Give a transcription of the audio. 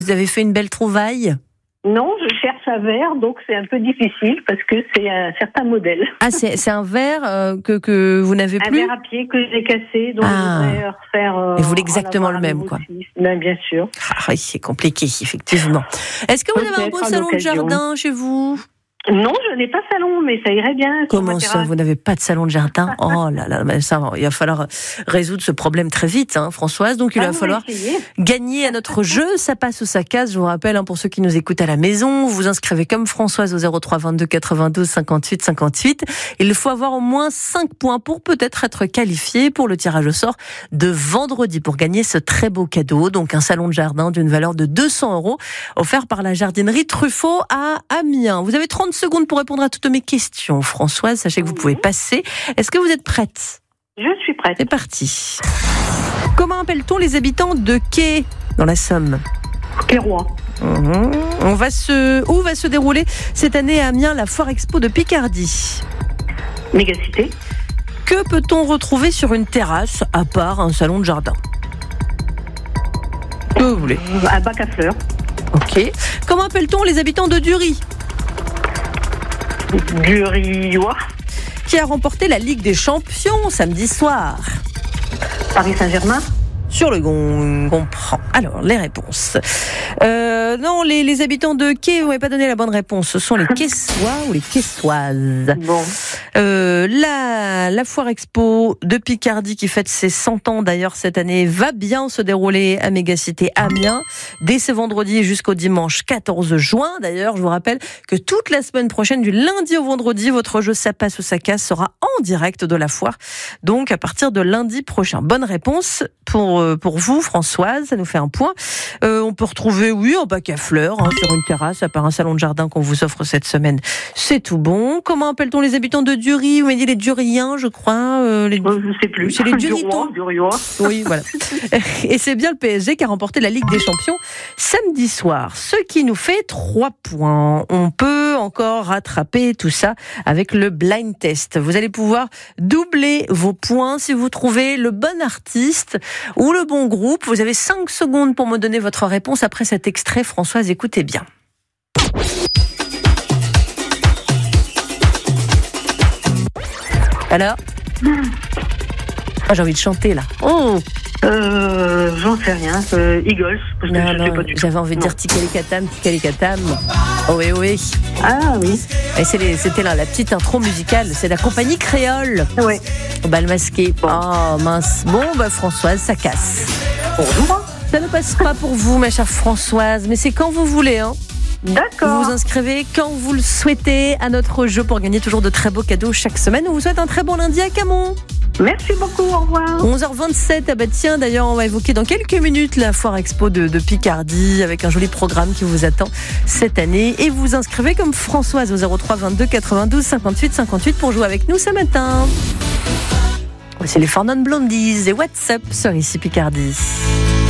Vous avez fait une belle trouvaille? Non, je cherche un verre, donc c'est un peu difficile parce que c'est un certain modèle. Ah, c'est un verre que vous n'avez plus? Un verre à pied que j'ai cassé, donc je voudrais refaire... Et vous voulez exactement le même, quoi. Bien sûr. Ah oui, c'est compliqué, effectivement. Est-ce que vous avez un beau salon de jardin chez vous? Non, je n'ai pas de salon, mais ça irait bien. Comment ça, vous n'avez pas de salon de jardin? Oh là là, mais ça, il va falloir résoudre ce problème très vite, Françoise. Donc il va falloir gagner à notre jeu. Ça passe ou ça casse. Je vous rappelle, pour ceux qui nous écoutent à la maison, vous vous inscrivez comme Françoise au 03 22 92 58 58. Il faut avoir au moins 5 points pour peut-être être qualifié pour le tirage au sort de vendredi pour gagner ce très beau cadeau. Donc un salon de jardin d'une valeur de 200 € offert par la jardinerie Truffaut à Amiens. Vous avez 30 secondes pour répondre à toutes mes questions. Françoise, sachez que vous pouvez passer. Est-ce que vous êtes prête? Je suis prête. C'est parti. Comment appelle-t-on les habitants de Quai, dans la Somme? Quairois. Où va se dérouler cette année à Amiens la Foire Expo de Picardie? Mégacité. Que peut-on retrouver sur une terrasse à part un salon de jardin? Que vous voulez? Un bac à fleurs. Ok. Comment appelle-t-on les habitants de Dury? Duriois. Qui a remporté la Ligue des Champions samedi soir? Paris Saint-Germain. Sur le gong, on comprend. Alors, les réponses. Non, les habitants de Quai, vous n'avez pas donné la bonne réponse. Ce sont les Quessois ou les Quessoises. Bon. La Foire Expo de Picardie, qui fête ses 100 ans d'ailleurs cette année, va bien se dérouler à Mégacité Amiens, dès ce vendredi jusqu'au dimanche 14 juin. D'ailleurs, je vous rappelle que toute la semaine prochaine, du lundi au vendredi, votre jeu Ça passe ou ça casse sera en direct de la foire. Donc, à partir de lundi prochain. Bonne réponse pour vous, Françoise, ça nous fait un point. On peut retrouver, un bac à fleurs sur une terrasse, à part un salon de jardin qu'on vous offre cette semaine. C'est tout bon. Comment appelle-t-on les habitants de Dury? Vous m'avez dit les Duriens, je crois. Je ne sais plus. C'est les Duritons. Duriois. Oui, voilà. Et c'est bien le PSG qui a remporté la Ligue des Champions samedi soir. Ce qui nous fait 3 points. On peut encore rattraper tout ça avec le blind test. Vous allez pouvoir doubler vos points si vous trouvez le bon artiste ou le bon groupe. Vous avez 5 secondes pour me donner votre réponse après cet extrait. Françoise, écoutez bien. Alors, j'ai envie de chanter là. J'en sais rien. Eagles. Parce que je sais pas du tout. J'avais envie de dire Tikali Katam. Oh oui. Ah oui. Et c'était là la petite intro musicale. C'est la compagnie créole. Ouais. Au bal masqué. Oh mince. Bon, Françoise, ça casse. Bonjour. Ça ne passe pas pour vous, ma chère Françoise, mais c'est quand vous voulez, D'accord. Vous vous inscrivez quand vous le souhaitez à notre jeu pour gagner toujours de très beaux cadeaux chaque semaine. On vous souhaite un très bon lundi à Camon. Merci beaucoup, au revoir. 11h27, tiens, on va évoquer dans quelques minutes la Foire Expo de Picardie avec un joli programme qui vous attend cette année. Et vous vous inscrivez comme Françoise au 03 22 92 58 58 pour jouer avec nous ce matin. C'est les Four Non Blondies et WhatsApp sur ici Picardie.